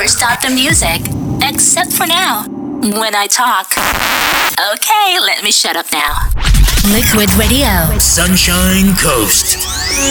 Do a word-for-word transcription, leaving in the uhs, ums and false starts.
stop the music. Except for now, when I talk. Okay, let me shut up now. Liquid Radio. Sunshine Coast.